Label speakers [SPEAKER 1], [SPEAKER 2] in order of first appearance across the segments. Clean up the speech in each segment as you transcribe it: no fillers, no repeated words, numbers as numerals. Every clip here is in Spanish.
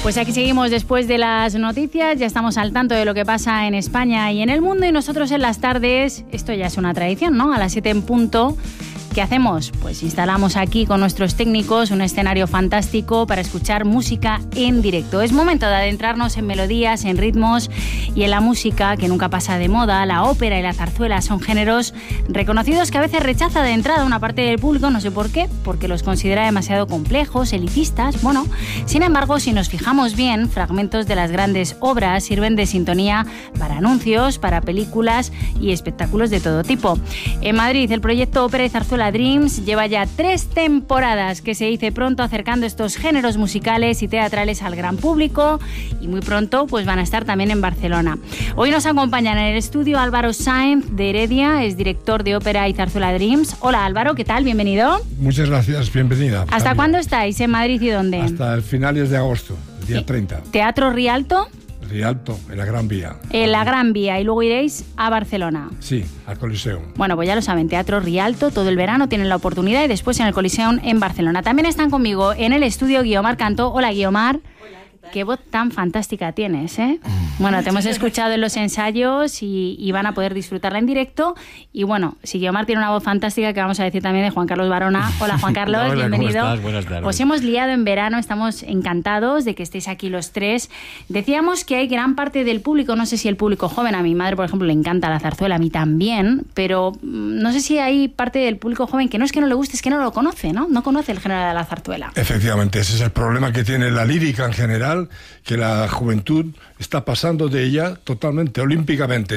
[SPEAKER 1] Pues aquí seguimos después de las noticias, ya estamos al tanto de lo que pasa en España y en el mundo, y nosotros en las tardes, esto ya es una tradición, ¿no? A las 7 en punto, ¿qué hacemos? Pues instalamos aquí con nuestros técnicos un escenario fantástico para escuchar música en directo. Es momento de adentrarnos en melodías, en ritmos y en la música que nunca pasa de moda. La ópera y la zarzuela son géneros reconocidos que a veces rechaza de entrada una parte del público, no sé por qué, porque los considera demasiado complejos, elitistas. Bueno, sin embargo, si nos fijamos bien, fragmentos de las grandes obras sirven de sintonía para anuncios, para películas y espectáculos de todo tipo. En Madrid, el proyecto Ópera y Zarzuela Dreams lleva ya 3 temporadas, que se dice pronto, acercando estos géneros musicales y teatrales al gran público, y muy pronto pues van a estar también en Barcelona. Hoy nos acompañan en el estudio Álvaro Sáenz de Heredia, es director de Ópera y Zarzuela Dreams. Hola Álvaro, ¿qué tal? Bienvenido.
[SPEAKER 2] Muchas gracias, bienvenida.
[SPEAKER 1] ¿Hasta cuándo estáis? ¿En Madrid y dónde?
[SPEAKER 2] Hasta el finales de agosto, el día 30.
[SPEAKER 1] ¿Teatro Rialto?
[SPEAKER 2] Rialto, en la Gran Vía.
[SPEAKER 1] En la Gran Vía, y luego iréis a Barcelona.
[SPEAKER 2] Sí, al Coliseum.
[SPEAKER 1] Bueno, pues ya lo saben, Teatro Rialto, todo el verano tienen la oportunidad, y después en el Coliseum en Barcelona. También están conmigo en el estudio Guiomar Cantó. Hola Guiomar. Qué voz tan fantástica tienes, ¿eh? Bueno, te hemos escuchado en los ensayos y van a poder disfrutarla en directo. Y bueno, si Guiomar tiene una voz fantástica, que vamos a decir también de Juan Carlos Barona. Hola Juan Carlos,
[SPEAKER 3] Hola,
[SPEAKER 1] bienvenido.
[SPEAKER 3] ¿cómo estás? Buenas tardes.
[SPEAKER 1] Os hemos liado en verano, estamos encantados de que estéis aquí los tres. Decíamos que hay gran parte del público, no sé si el público joven, a mi madre por ejemplo le encanta la zarzuela, a mí también, pero no sé si hay parte del público joven que no es que no le guste, es que no lo conoce, ¿no? No conoce el género de la zarzuela.
[SPEAKER 2] Efectivamente, ese es el problema que tiene la lírica en general, que la juventud está pasando de ella totalmente, olímpicamente.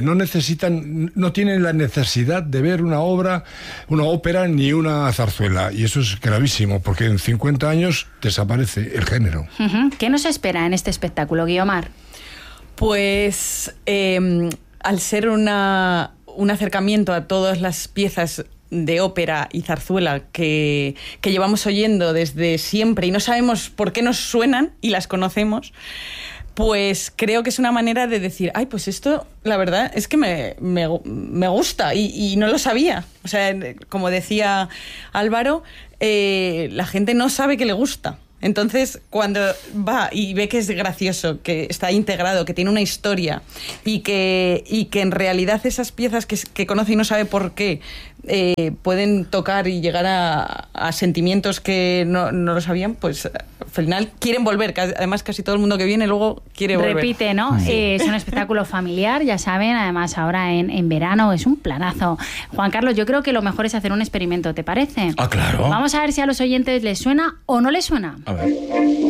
[SPEAKER 2] No tienen la necesidad de ver una obra, una ópera ni una zarzuela. Y eso es gravísimo, porque en 50 años desaparece el género.
[SPEAKER 1] ¿Qué nos espera en este espectáculo, Guiomar?
[SPEAKER 4] Pues al ser un acercamiento a todas las piezas de ópera y zarzuela que llevamos oyendo desde siempre y no sabemos por qué nos suenan y las conocemos, pues creo que es una manera de decir, ay, pues esto, la verdad, es que me gusta y no lo sabía. O sea, como decía Álvaro, la gente no sabe que le gusta. Entonces, cuando va y ve que es gracioso, que está integrado, que tiene una historia y que en realidad esas piezas que conoce y no sabe por qué pueden tocar y llegar a sentimientos que no lo sabían, pues al final quieren volver. Además, casi todo el mundo que viene luego quiere volver.
[SPEAKER 1] Repite, ¿no? Sí. Es un espectáculo familiar, ya saben, además ahora en verano es un planazo. Juan Carlos, yo creo que lo mejor es hacer un experimento, ¿te parece?
[SPEAKER 3] Ah, claro.
[SPEAKER 1] Vamos a ver si a los oyentes les suena o no les suena.
[SPEAKER 3] A ver.